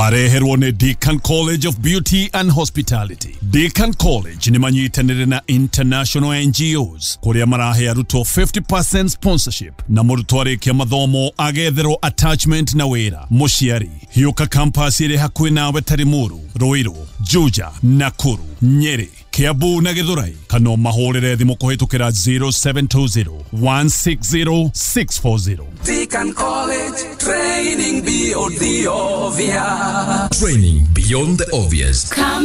bareherwo ni Deakin College of Beauty and Hospitality. Deakin College ni manyitanire na international NGOs kuria marahe aruto 50% sponsorship na muruto arikia mathomo agetherwo attachment na wira muciari. Hiuka campus iri hakuhi nawe Tarimuru, Ruiru, Juja, Nakuru, Nyeri, Kiambu na Githurai. Kano mahorere thimu kuhitukira 0720 160 640. Deakin College, training beyond the obvious. Training beyond the obvious. Come